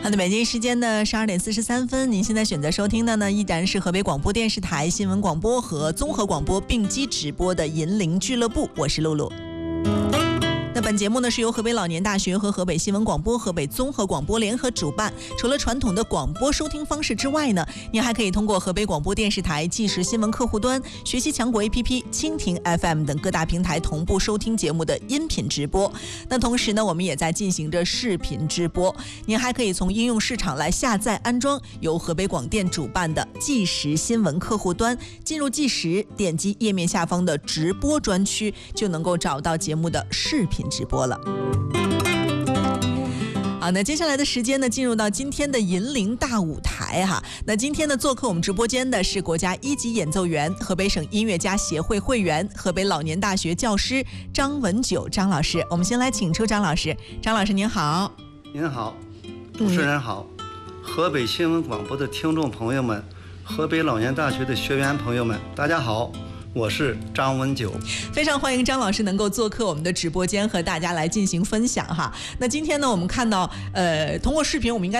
好的，北京时间的12:43，您现在选择收听的呢，依然是河北广播电视台新闻广播和综合广播并机直播的银铃俱乐部，我是露露。那本节目呢是由河北老年大学和河北新闻广播、河北综合广播联合主办。除了传统的广播收听方式之外呢，您还可以通过河北广播电视台即时新闻客户端、学习强国 APP、蜻蜓 FM 等各大平台同步收听节目的音频直播。那同时呢，我们也在进行着视频直播。您还可以从应用市场来下载安装由河北广电主办的即时新闻客户端，进入即时，点击页面下方的直播专区，就能够找到节目的视频直播了。好，那接下来的时间呢，进入到今天的银铃大舞台哈。那今天呢，做客我们直播间的是国家一级演奏员、河北省音乐家协会会员、河北老年大学教师张文九张老师。我们先来请出张老师。张老师您好。 您好，主持人好，河北新闻广播的听众朋友们，河北老年大学的学员朋友们，大家好。我是张文九， 非常欢迎张老师能够做客我们的直播间和大家来进行分享哈。那今天呢，我们看到通过视频我们应该